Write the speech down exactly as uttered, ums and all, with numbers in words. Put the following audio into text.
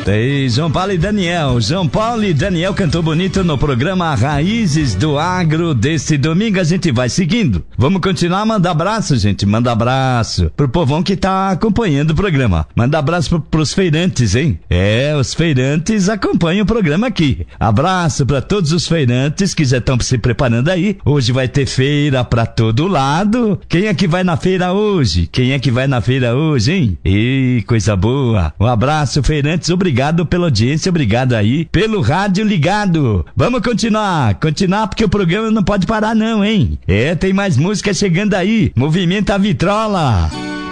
Ei, João Paulo e Daniel. João Paulo e Daniel cantou bonito no programa Raízes do Agro desse domingo. A gente vai seguindo. Vamos continuar, manda abraço, gente. Manda abraço pro povão que tá acompanhando o programa. Manda abraço pro, pros feirantes, hein? É, os feirantes acompanham o programa aqui. Abraço pra todos os feirantes que já estão se preparando aí. Hoje vai ter feira pra todo lado. Quem é que vai na feira hoje? Quem é que vai na feira hoje, hein? Ih, coisa boa. Um abraço, feirantes. Obrigado pela audiência. Obrigado aí pelo rádio ligado. Vamos continuar. Continuar porque o programa não pode parar não, hein? É, tem mais música chegando aí. Movimenta a vitrola.